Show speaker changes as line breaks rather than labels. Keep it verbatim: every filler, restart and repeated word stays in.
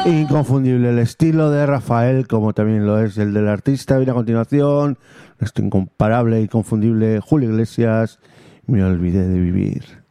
Inconfundible el estilo de Rafael, como también lo es el del artista. Viene a continuación nuestro incomparable y inconfundible Julio Iglesias, Me olvidé de vivir.